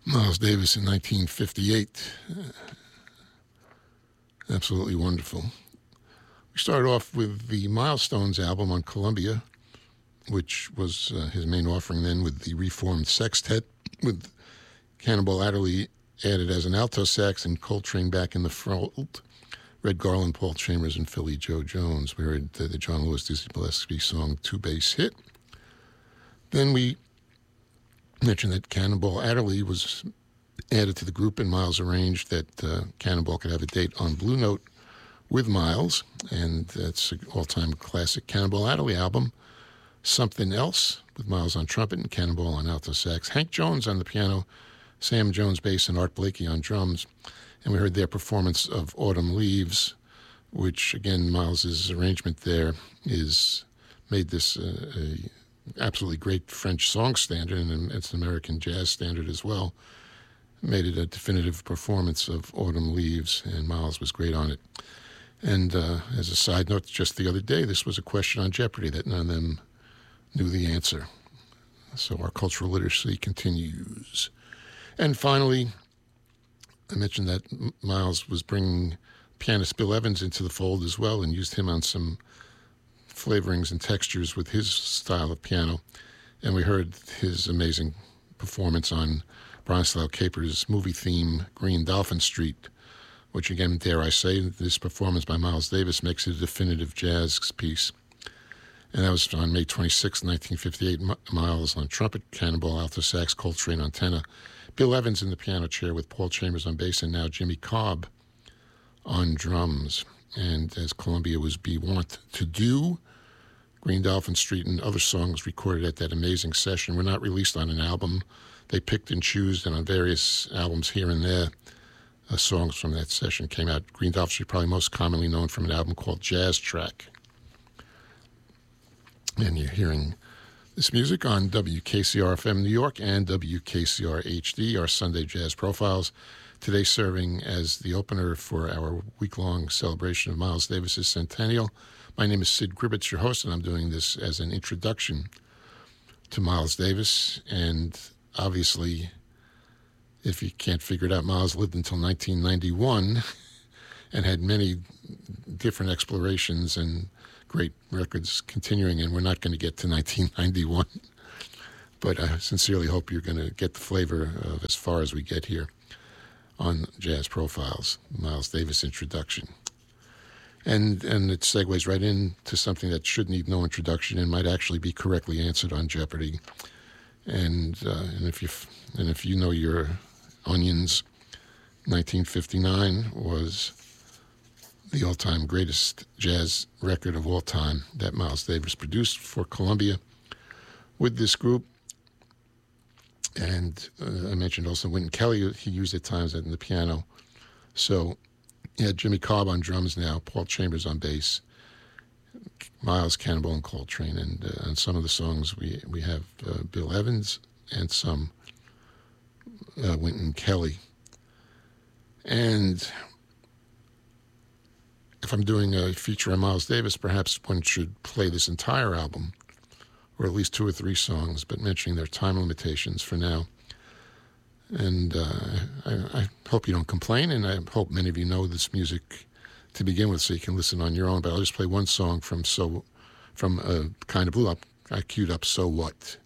Miles Davis in 1958. Absolutely wonderful. We started off with the Milestones album on Columbia, which was his main offering then, with the reformed sextet, with Cannonball Adderley added as an alto sax and Coltrane back in the front. Red Garland, Paul Chambers, and Philly Joe Jones. We heard the John Lewis, Dizzy Gillespie song, Two Bass Hit. Then we mentioned that Cannonball Adderley was added to the group, and Miles arranged that Cannonball could have a date on Blue Note with Miles, and that's an all-time classic Cannonball Adderley album, Something Else, with Miles on trumpet and Cannonball on alto sax, Hank Jones on the piano, Sam Jones bass, and Art Blakey on drums. And we heard their performance of Autumn Leaves, which, again, Miles's arrangement there made this a absolutely great French song standard, and it's an American jazz standard as well. Made it a definitive performance of Autumn Leaves, and Miles was great on it. And as a side note, just the other day, this was a question on Jeopardy that none of them knew the answer. So our cultural literacy continues. And finally, I mentioned that Miles was bringing pianist Bill Evans into the fold as well, and used him on some flavorings and textures with his style of piano. And we heard his amazing performance on Bronislaw Kaper's movie theme, Green Dolphin Street, which, again, dare I say, this performance by Miles Davis makes it a definitive jazz piece. And that was on May 26, 1958. Miles on trumpet, Cannonball alto sax, Coltrane on tenor, Bill Evans in the piano chair with Paul Chambers on bass, and now Jimmy Cobb on drums. And as Columbia was be wont to do, Green Dolphin Street and other songs recorded at that amazing session were not released on an album. They picked and chose, and on various albums here and there, songs from that session came out. Green Dolphin Street probably most commonly known from an album called Jazz Track. And you're hearing this music on WKCR-FM New York and WKCR-HD, our Sunday Jazz Profiles. Today serving as the opener for our week-long celebration of Miles Davis's centennial. My name is Sid Gribbets, your host, and I'm doing this as an introduction to Miles Davis. And obviously, if you can't figure it out, Miles lived until 1991 and had many different explorations and great records continuing, and we're not going to get to 1991. But I sincerely hope you're going to get the flavor of as far as we get here on Jazz Profiles, Miles Davis introduction. And it segues right into something that should need no introduction and might actually be correctly answered on Jeopardy. And if you know your onions, 1959 was the all-time greatest jazz record of all time that Miles Davis produced for Columbia with this group. And I mentioned also Wynton Kelly, he used at times in the piano. So you had Jimmy Cobb on drums now, Paul Chambers on bass, Miles, Cannonball, and Coltrane. And on some of the songs we have Bill Evans and some Wynton Kelly. And if I'm doing a feature on Miles Davis, perhaps one should play this entire album, or at least 2 or 3 songs, but mentioning their time limitations for now. And I hope you don't complain, and I hope many of you know this music to begin with so you can listen on your own. But I'll just play one song from Kind of Blue. I queued up So What.